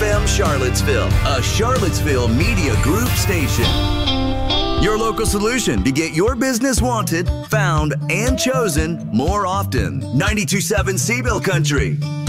FM Charlottesville, a Charlottesville Media Group station. Your local solution to get your business wanted, found, and chosen more often. 92.7 Seabill Country.